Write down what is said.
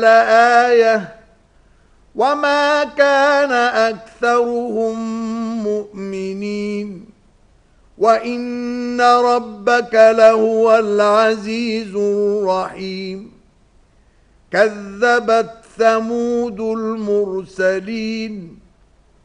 لآية وما كان أكثرهم مؤمنين وإن ربك لهو العزيز الرحيم كذبت ثمود المرسلين